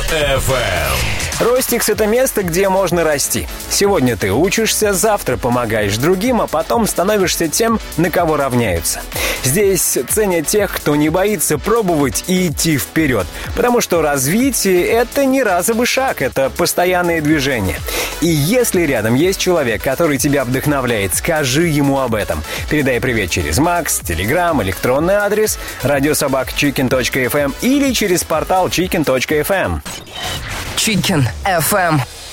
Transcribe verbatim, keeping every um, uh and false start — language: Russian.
эф эм. Ростикс — это место, где можно расти. Сегодня ты учишься, завтра помогаешь другим, а потом становишься тем, на кого равняются. Здесь ценят тех, кто не боится пробовать и идти вперед. Потому что развитие — это не разовый шаг, это постоянные движения. И если рядом есть человек, который тебя вдохновляет, скажи ему об этом. Передай привет через Макс, Телеграм, электронный адрес радиособака чикен точка эф эм или через портал чикен точка эф эм. Chicken эф эм.